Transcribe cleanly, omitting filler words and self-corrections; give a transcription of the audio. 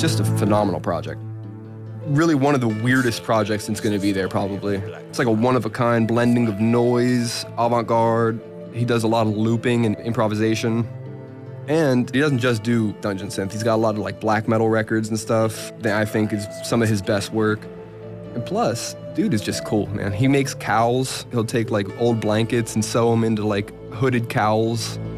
just a phenomenal project. Really one of the weirdest projects that's going to be there, probably. It's like a one-of-a-kind blending of noise, avant-garde. He does a lot of looping and improvisation. And he doesn't just do dungeon synth. He's got a lot of like black metal records and stuff that I think is some of his best work. And plus, dude is just cool, man. He makes cowls. He'll take like old blankets and sew them into like hooded cowls.